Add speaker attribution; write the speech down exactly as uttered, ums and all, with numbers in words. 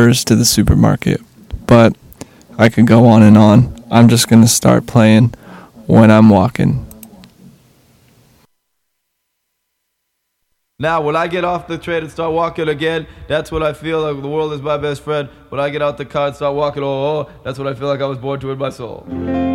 Speaker 1: refers to the supermarket, but I could go on and on. I'm just going to start playing when I'm walking.
Speaker 2: Now, when I get off the train and start walking again, that's when I feel like the world is my best friend. When I get out the car and start walking, oh, oh, that's when I feel like I was born to in my soul.